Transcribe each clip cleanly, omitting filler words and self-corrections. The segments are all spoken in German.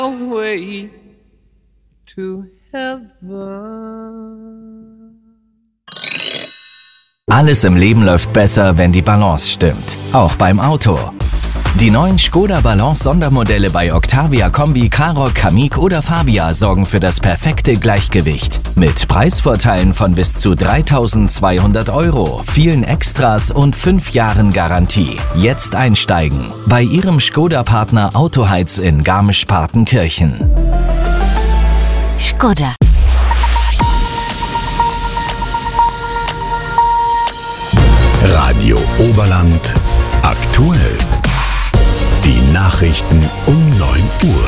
Away to heaven. Alles im Leben läuft besser, wenn die Balance stimmt. Auch beim Auto. Die neuen Skoda Balance Sondermodelle bei Octavia Kombi, Karoq, Kamiq oder Fabia sorgen für das perfekte Gleichgewicht. Mit Preisvorteilen von bis zu 3.200 €, vielen Extras und 5 Jahren Garantie. Jetzt einsteigen. Bei Ihrem Skoda-Partner Autoheiz in Garmisch-Partenkirchen. Skoda. Radio Oberland aktuell. Die Nachrichten um 9 Uhr.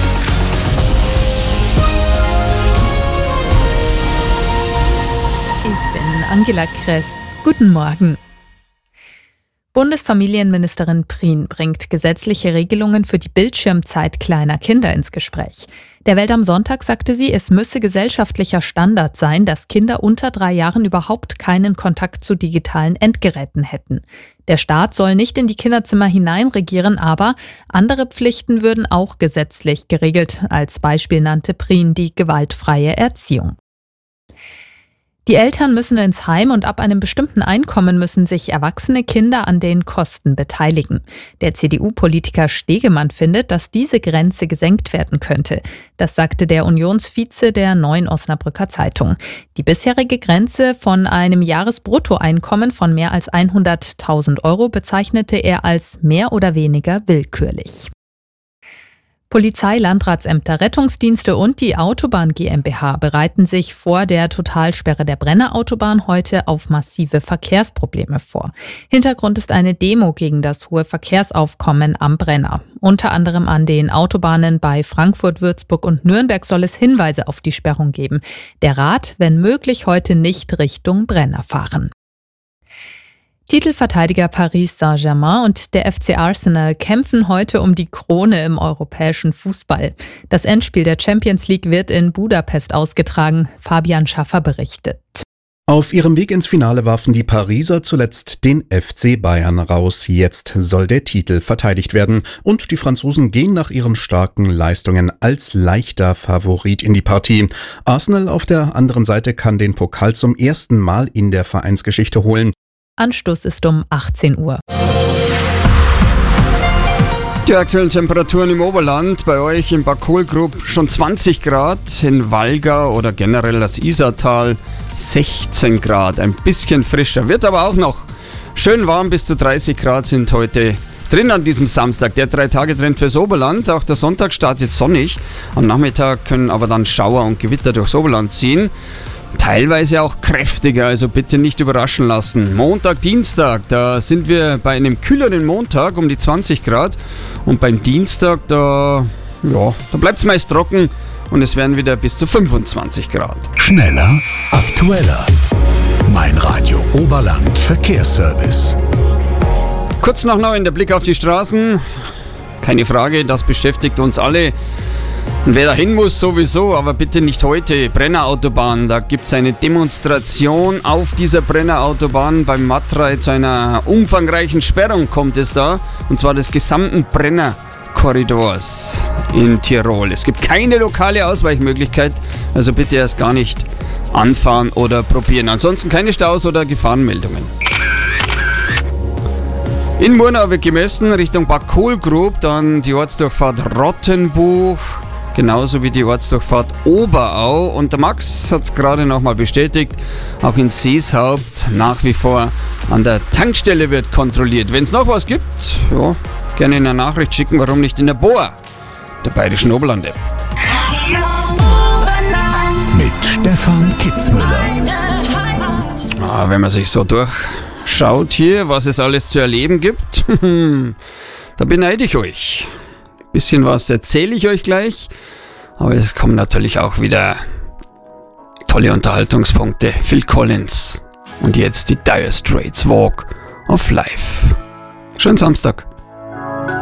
Ich bin Angela Kress. Guten Morgen. Bundesfamilienministerin Prien bringt gesetzliche Regelungen für die Bildschirmzeit kleiner Kinder ins Gespräch. Der Welt am Sonntag sagte sie, es müsse gesellschaftlicher Standard sein, dass Kinder unter 3 Jahren überhaupt keinen Kontakt zu digitalen Endgeräten hätten. Der Staat soll nicht in die Kinderzimmer hineinregieren, aber andere Pflichten würden auch gesetzlich geregelt. Als Beispiel nannte Prien die gewaltfreie Erziehung. Die Eltern müssen ins Heim und ab einem bestimmten Einkommen müssen sich erwachsene Kinder an den Kosten beteiligen. Der CDU-Politiker Stegemann findet, dass diese Grenze gesenkt werden könnte. Das sagte der Unionsvize der Neuen Osnabrücker Zeitung. Die bisherige Grenze von einem Jahresbruttoeinkommen von mehr als 100.000 € bezeichnete er als mehr oder weniger willkürlich. Polizei, Landratsämter, Rettungsdienste und die Autobahn GmbH bereiten sich vor der Totalsperre der Brenner Autobahn heute auf massive Verkehrsprobleme vor. Hintergrund ist eine Demo gegen das hohe Verkehrsaufkommen am Brenner. Unter anderem an den Autobahnen bei Frankfurt, Würzburg und Nürnberg soll es Hinweise auf die Sperrung geben. Der Rat, wenn möglich, heute nicht Richtung Brenner fahren. Titelverteidiger Paris Saint-Germain und der FC Arsenal kämpfen heute um die Krone im europäischen Fußball. Das Endspiel der Champions League wird in Budapest ausgetragen. Fabian Schaffer berichtet. Auf ihrem Weg ins Finale warfen die Pariser zuletzt den FC Bayern raus. Jetzt soll der Titel verteidigt werden. Und die Franzosen gehen nach ihren starken Leistungen als leichter Favorit in die Partie. Arsenal auf der anderen Seite kann den Pokal zum ersten Mal in der Vereinsgeschichte holen. Anstoß ist um 18 Uhr. Die aktuellen Temperaturen im Oberland, bei euch im Bad Kohlgrub schon 20 Grad, in Walgau oder generell das Isartal 16 Grad, ein bisschen frischer, wird aber auch noch schön warm, bis zu 30 Grad sind heute drin an diesem Samstag. Der 3-Tage-Trend fürs Oberland, auch der Sonntag startet sonnig, am Nachmittag können aber dann Schauer und Gewitter durchs Oberland ziehen. Teilweise auch kräftiger, also bitte nicht überraschen lassen. Montag, Dienstag, da sind wir bei einem kühleren Montag um die 20 Grad und beim Dienstag, da bleibt es meist trocken und es werden wieder bis zu 25 Grad. Schneller, aktueller. Mein Radio Oberland Verkehrsservice. Kurz nach 9 der Blick auf die Straßen. Keine Frage, das beschäftigt uns alle. Und wer dahin muss, sowieso, aber bitte nicht heute. Brennerautobahn, da gibt es eine Demonstration auf dieser Brennerautobahn. Beim Matrei zu einer umfangreichen Sperrung kommt es da. Und zwar des gesamten Brennerkorridors in Tirol. Es gibt keine lokale Ausweichmöglichkeit, also bitte erst gar nicht anfahren oder probieren. Ansonsten keine Staus oder Gefahrenmeldungen. In Murnau wird gemessen, Richtung Bad Kohlgrub, dann die Ortsdurchfahrt Rottenbuch, genauso wie die Ortsdurchfahrt Oberau. Und der Max hat es gerade nochmal bestätigt, auch in Seeshaupt nach wie vor an der Tankstelle wird kontrolliert. Wenn es noch was gibt, gerne eine Nachricht schicken, warum nicht in der BOA, der Bayerischen Oberlande. Mit Stefan Kitzmüller. Wenn man sich so durchschaut hier, was es alles zu erleben gibt, da beneide ich euch. Bisschen was erzähle ich euch gleich, aber es kommen natürlich auch wieder tolle Unterhaltungspunkte. Phil Collins und jetzt die Dire Straits Walk of Life. Schönen Samstag.